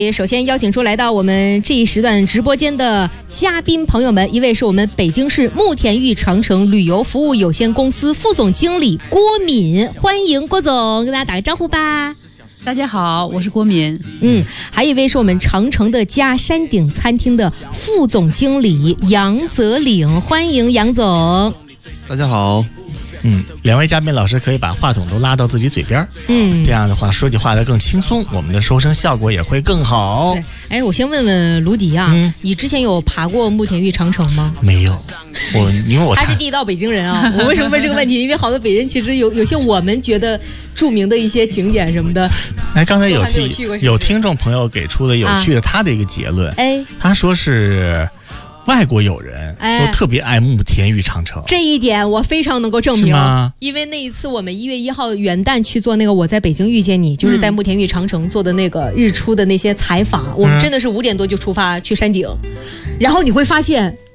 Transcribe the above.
也首先邀请出来到我们这一时段直播间的嘉宾朋友们，一位是我们北京市慕田峪长城旅游服务有限公司副总经理郭敏，欢迎郭总，跟大家打个招呼吧。 大家好，我是郭敏。 还有一位是我们长城的家山顶餐厅的副总经理杨泽岭，欢迎杨总。 大家好。 两位嘉宾老师可以把话筒都拉到自己嘴边，这样的话说起话来更轻松，我们的收声效果也会更好。 哎，我先问问卢迪啊，你之前有爬过慕田峪长城吗？ 没有，因为他是地道北京人啊。我为什么问这个问题？因为好多北人其实有些我们觉得著名的一些景点什么的。 哎，刚才有听众朋友给出了有趣的他的一个结论，他说是外国友人都特别爱慕田峪长城， 这一点我非常能够证明。因为那一次我们1月1号元旦去做那个我在北京遇见你，就是在慕田峪长城做的那个日出的那些采访，我们真的是5点多就出发去山顶，然后你会发现